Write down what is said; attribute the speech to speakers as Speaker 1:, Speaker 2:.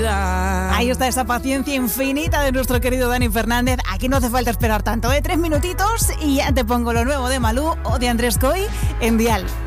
Speaker 1: vida.
Speaker 2: Ahí está esa paciencia infinita de nuestro querido Dani Fernández. Aquí no hace falta esperar tanto, 3 minutitos y ya te pongo lo nuevo de Malú o de Andrés Coy en Dial.